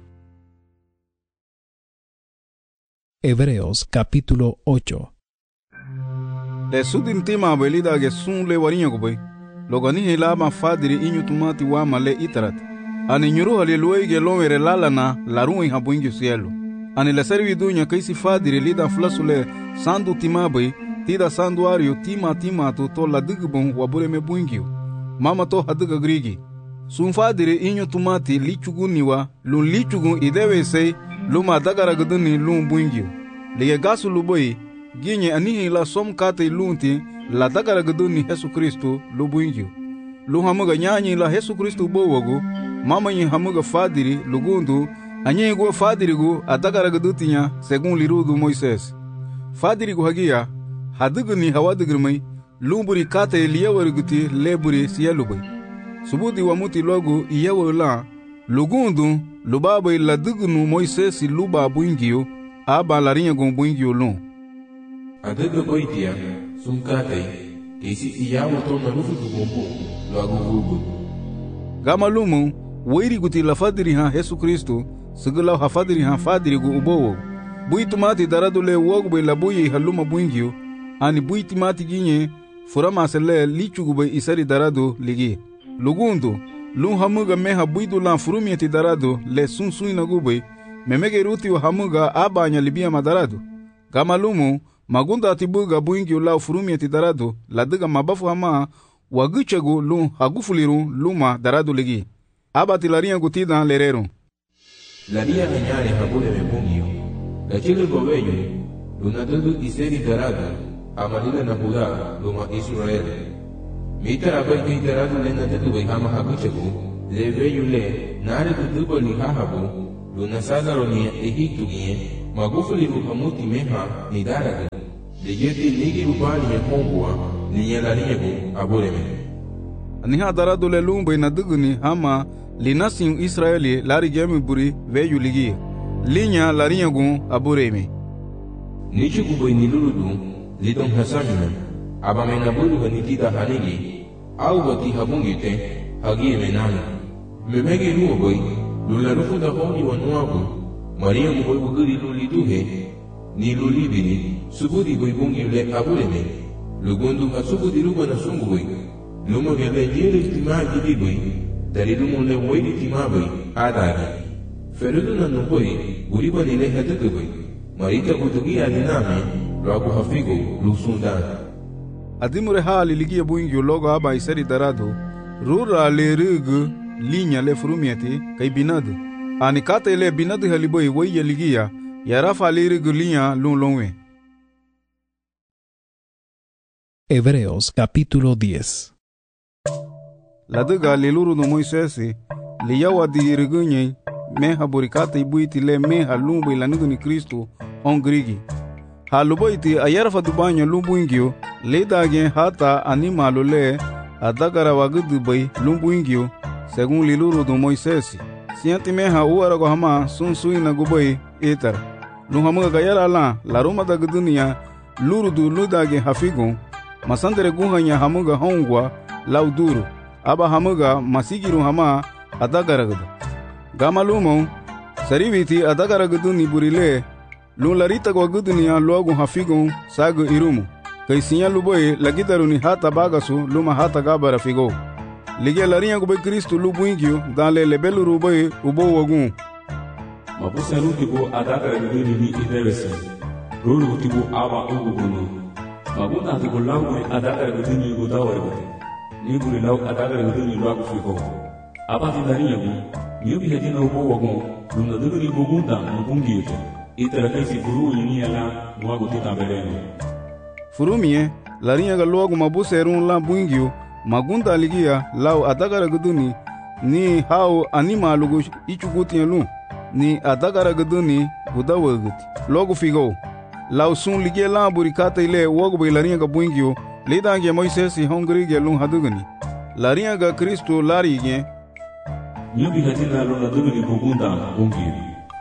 Hebreos capítulo 8. Le sudin tima belida ge sun le warinya go boy logani helama fadiri inyutumati wa male itarat ani nyuru haleluai ge lomere lalana larui habuingi cielo ani la servi dunya kaisi fadiri lida flasule sandu timabai tida sanduario tima to la digbon wabure me buingio mama to hadiga grigi sun fadiri inyutumati lichuguniwa lun lichugun idewe sei luma dagara guduni lun buingio lige gasu luboy ginye anihi la som kate lunti la dagara guduni Yesu Kristo lu buingio lu hamuga nyanyi la Yesu Kristo bowogo mama nyi hamuga fadiri lugundu anyi go fadiri go adagara gudutinya segun lirudu Moises fadiri go hagia haduguni hawadigirmai lumburi kate liyawariguti leburi siyalubay subudi wamuti logo iyawala lugundu lubabai ladugunu Moises luba buingio aba larinya gon buingio lu adaga boitia sunkate kesi iyawo to na rufu gumbo lagu gugu gamalumu wairi guti la fadiri ha Yesu Kristo sigula ha fadiri ha fadiri gu ubowo buitumati daradule wogbe la buyi haluma buingio ani buitimati ginye furama sele lichugube isari darado ligi lugundu lu hamuga meha buidu la furumieti darado le sunsuina gube memege ruti wa hamuga abanya libia madarado gamalumu magunda atibuga buingi la furumieti darado la diga mabafu hama wagichego lu hagufuliru luma darado ligi abati laria gutida lerero laria nyare habule mebungio la chile gobeyo lunadadu iseri darado amalila na Judá luma Israel. Mitara bai kai taradu le na tetu bai hama hakuchaku le veyu le nare kutubo li hahabu luna sadaro ni Egiptu gie magufuli rukamuti meha ni daragu le yeti nigi rubani ya kongwa ni yalariyagu abureme. Aniha daradu le lumbai na duguni hama linasin Israeli lari gemi buri veyu ligi linya lariyagu abureme. Nichu kubai nilurudu lidong hasamina abame na buru ganitida hanigi au gati habungite hagie menani memege ruo boy lula rufu da honi wanuabu Maria mu boy buguri luli duhe ni luli bini subudi boy bungi le abureme lugundu hasubudi ruba na sungu boy lumo gele jere tima gidi boy dari lumo le woidi tima boy adari ferudu na nuboy guriba ni le hadaka boy marita kutugi aliname loagu hafigo lusundan adimure hali ligia buingio logo aba iseri darado rura le rugu linya le frumiati kai binadu ani kata le binadu haliboi waya ligia yarafa le rugu linya lunlonwe. Hebreos capítulo 10. La duga le luru no Moisesi le yawa di rugunye meha burikata ibuiti le meha lumbu ilanudu ni Kristo on grigi haluboiti ayarfa dubanyo lumbuingio ledage hata animalo le adagara wagudu bai lumbuingio según liluru do Moisés sianti meha uarago hama sunsuina gubai etar luhamuga gayara la roma da gudunia luru du ludage hafigun masandere guhanya hamuga hongwa lauduru aba hamuga masigiru hama adagara gudu gamalumo sariviti adagara guduni burile lun larita kwa gudunia logu hafigun sagu irumu kai sinya luboy lagitaruni hata bagasu luma hata gabara figo ligia larinya gube Kristo lubuingio dans le lebelu ruboy ubo wagun mapusa rutibo adaka guduni ni idewese rulu tibo aba ugunu mabuna tibo lawu adaka guduni gudawari ni buri law adaka guduni logu figo aba tidarinya gu nyubi hedina ubo wagun luna duguni bugunda mbungio itara kaisi furu yini ala mwago titabeleni furumie larinya ga logu mabuse run la buingio magunda ligia law adagara guduni ni hao anima lugu ichuguti lu ni adagara guduni gudawaguti logu figo law sun ligia la burikata ile wogu be larinya ga buingio ledange Moisesi hongri ge lu haduguni larinya ga Kristo larige nyubi hadina lu haduguni bugunda bungio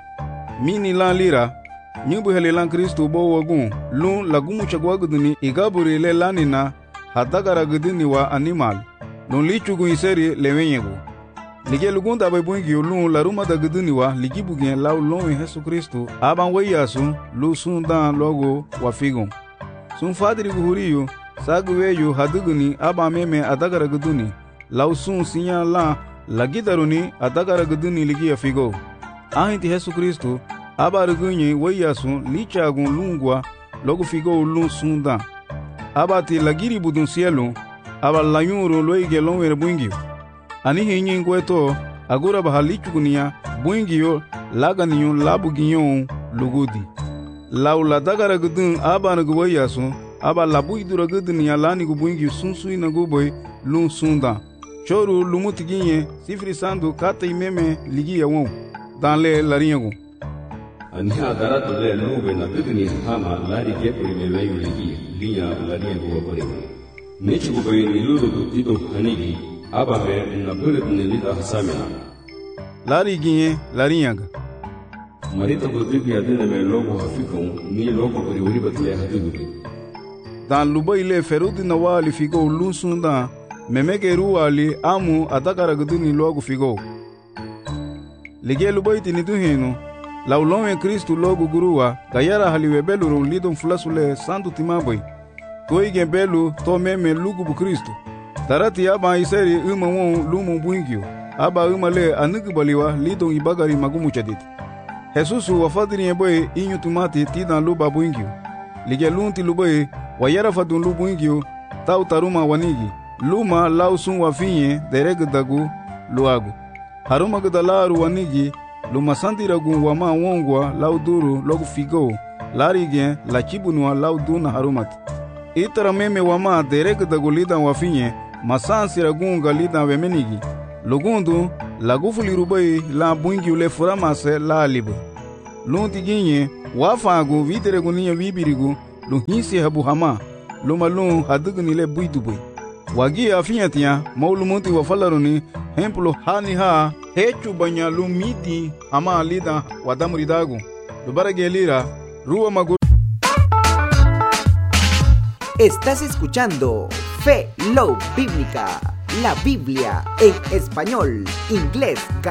mini la lira nyubu hele lan Kristo bo wagun lun lagumu chagwa guduni igaburi le lanina hadagara guduni wa animal lun lichugu iseri lewenyego lige lugunda bai bungi lun laruma da guduni wa ligibugen law lon Yesu Kristo aban wayasu lu sundan logo wa figon sun fadiri guhuriyo saguweyo haduguni aba meme adagara guduni law sun sinya la lagidaruni adagara guduni ligia figo ahinti Yesu Kristo aba rugunye wayasun lichagun lungwa logo figo lun sunda aba ti lagiri budun cielo aba layuro loige lonwer buingio ani hinyin gweto agura ba halichugunia buingio laganiyo labuginyo lugudi laula dagara gudun aba nagu wayasun aba labuidura gudunia lani gu buingio sunsui nagu boy lun sunda choru lumutiginye sifri sandu kata imeme ligia won dans le lariengo ania daratu le lube na biduni hama lari kepuri le layu ligi linya lariengo wapore nichi kubai niluru tito hanigi aba me na bulit nilita hasamina lari ginye larienga marita kutuki adine me logo hafikon ni logo kuri uri batle hadigu dans lubai le ferudi na wali figo lunsunda memege ruwali amu adakara guduni logo figo lige lubaiti ni duhenu laulonwe Kristu logo guruwa gayara haliwe belu lidon fulasule santu timaboy toige belu to meme lugu bu Kristu tarati aba iseri won lumu buingio aba le anugubaliwa lidon ibagari magumu chadit Jesusu wafadiri boy inyu tumati tidan luba buingio lige lunti luboy wayara fadun lubu buingio tau taruma wanigi luma lausun wafinye dereg dagu luagu haruma gudalaru wanigi lumasandiragun wama wongwa lauduru logu figo larige la chibunwa lauduna harumat itara meme wama derek dagu lidan wafinye masan siragunga lidan wemenigi lugundu lagufuli rubai la bungi ule furamase la alibu lunti ginye wafagu videregu niya vibirigu lu hinsi habu hama lumalun hadugunile buidubui wagi afinyatiya maulumunti wafalaruni hemplo hani ha hechu banya lumiti hama lidan wadamuridagu lubaragelira ruwa magu. Estás escuchando Fe Love Bíblica, la Biblia en español, inglés,